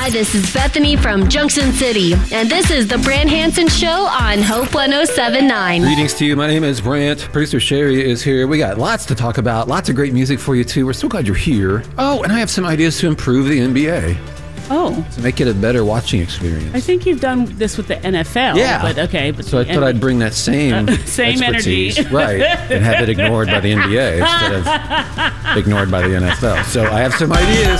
Hi, this is Bethany from Junction City, and this is the Brant Hansen Show on Hope 107.9. Greetings to you. My name is Brant. Producer Sherry is here. We got lots to talk about, lots of great music for you, too. We're so glad you're here. Oh, and I have some ideas to improve the NBA. Oh. To make it a better watching experience. I think you've done this with the NFL. Yeah. But okay. But so I thought I'd bring that same energy. Right, and have it ignored by the NBA instead of ignored by the NFL. So I have some ideas.